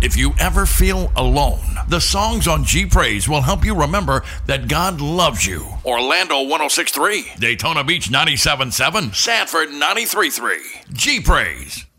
If you ever feel alone, the songs on G Praise will help you remember that God loves you. Orlando 106.3, Daytona Beach 97.7, Sanford 93.3. G Praise.